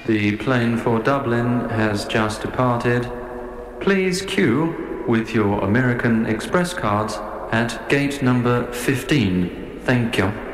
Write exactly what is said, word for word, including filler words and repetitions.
The plane for Dublin has just departed. Please queue with your American Express cards at gate number fifteen. Thank you.